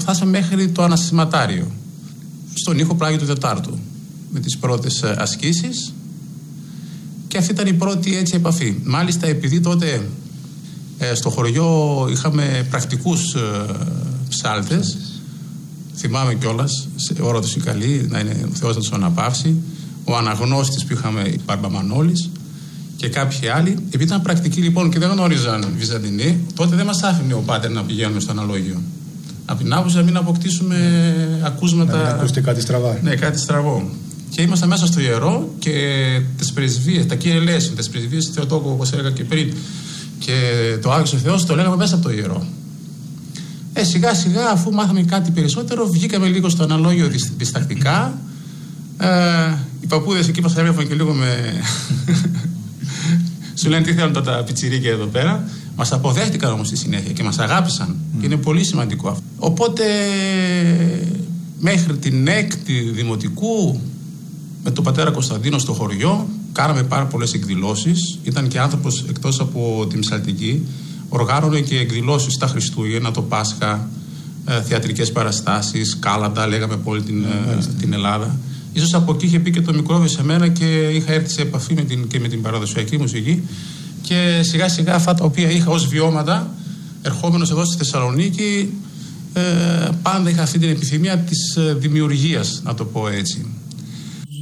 φτάσαμε μέχρι το ανασηματάριο, στον ήχο Πλάγιο του Τετάρτου, με τις πρώτες ασκήσεις, και αυτή ήταν η πρώτη έτσι επαφή. Μάλιστα, επειδή τότε στο χωριό είχαμε πρακτικούς ψάλτες, θυμάμαι κιόλας, σε ώρα του Σικαλή, να είναι ο Θεός να τους αναπαύσει, ο αναγνώστης που είχαμε, Μπαρμπαμανόλης, και κάποιοι άλλοι, επειδή ήταν πρακτικοί λοιπόν και δεν γνώριζαν Βυζαντινή, τότε δεν μας άφηνε ο πάτερ να πηγαίνουμε στο αναλόγιο. Από την άποψη να μην αποκτήσουμε ακούσματα. Να μην ακούσετε κάτι στραβά. Ναι, κάτι στραβό. Και ήμασταν μέσα στο ιερό και τις πρεσβείες, τα κύριε Λέσιν, τις πρεσβείες του Θεοτόκου, όπως έλεγα και πριν, και το Άγιος ο Θεός, το λέγαμε μέσα από το ιερό. Σιγά σιγά, αφού μάθαμε κάτι περισσότερο, βγήκαμε λίγο στο αναλόγιο διστακτικά. Οι παππούδες εκεί μας έβλεπαν και λίγο με. Σου λένε τι θέλουν τα πιτσιρίκια εδώ πέρα. Μας αποδέχτηκαν όμως στη συνέχεια και μας αγάπησαν. Και είναι πολύ σημαντικό αυτό. Οπότε μέχρι την έκτη δημοτικού, με τον πατέρα Κωνσταντίνο στο χωριό, κάναμε πάρα πολλές εκδηλώσεις. Ήταν και άνθρωπος, εκτός από τη Μισαλτική, οργάνωνε και εκδηλώσεις τα Χριστούγεννα, το Πάσχα, θεατρικές παραστάσεις, κάλαντα, λέγαμε από όλη την Ελλάδα. Ίσως από εκεί είχε πει και το μικρόβιο σε μένα και είχα έρθει σε επαφή και με την παραδοσιακή μουσική. Και σιγά σιγά αυτά τα οποία είχα ως βιώματα, ερχόμενος εδώ στη Θεσσαλονίκη, πάντα είχα αυτή την επιθυμία της δημιουργίας, να το πω έτσι.